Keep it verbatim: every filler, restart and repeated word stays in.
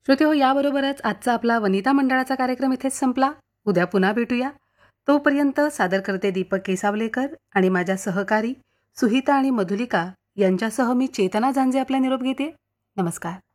श्रोते हो, याबरोबरच आजचा आपला वनिता मंडळाचा कार्यक्रम इथेच संपला. उद्या पुन्हा भेटूया. तोपर्यंत सादर करते दीपक केसावलेकर आणि माझ्या सहकारी सुहिता आणि मधुलिका यांच्यासह मी चेतना झांजे आपला निरोप घेते. नमस्कार.